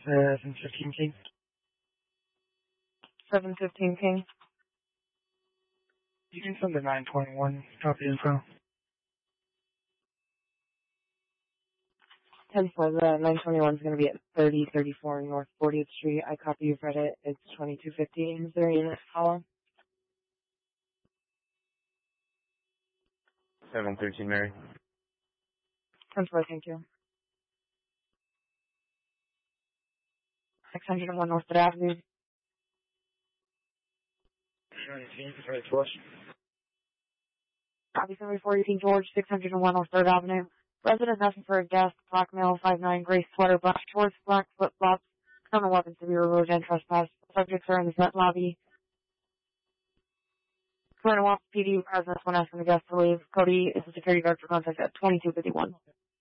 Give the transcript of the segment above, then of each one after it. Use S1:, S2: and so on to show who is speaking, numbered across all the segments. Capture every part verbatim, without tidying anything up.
S1: seven fifteen King.
S2: seven fifteen King.
S1: You can send the nine twenty-one copy info.
S2: ten for the nine twenty-one is going to be at thirty thirty-four North fortieth Street. I copy you've read it. It's twenty-two fifteen. Is there a unit to follow?
S3: seven thirteen Mary.
S2: ten four, thank you. six oh one North Third Avenue.
S1: nineteen, right flush.
S2: Copy seventy-four eighteen George, six oh one North Third Avenue. Resident asking for a desk, black male, five nine, gray sweater, black shorts, black flip-flops, criminal weapons to be removed and trespass. Subjects are in the front lobby. Current Walk P D presence when asking the guest to leave. Cody is the security guard for contact at twenty-two fifty-one.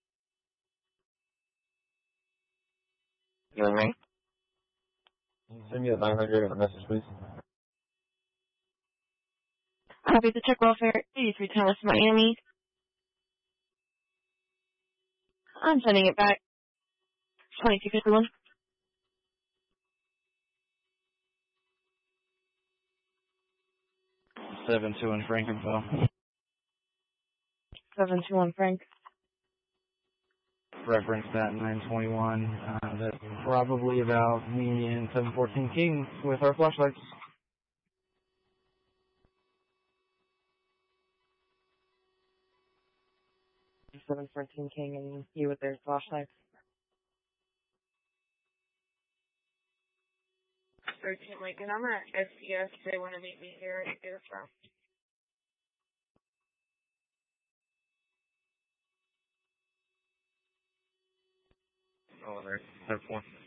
S2: You and me?
S3: Can you send me a nine hundred message, please?
S2: Copy the check welfare, eighty-three Dallas, Miami. I'm sending it back. twenty-two fifty-one.
S3: seven two in Frankenville.
S2: seven two one Frank.
S3: Reference that nine twenty-one. Uh, that's probably about me and seven fourteen King with our flashlights.
S2: seven fourteen King and you with their flashlights.
S4: thirteen Lincoln, I'm at S P S. They want to meet me here at Airflow.
S3: Oh, there's one.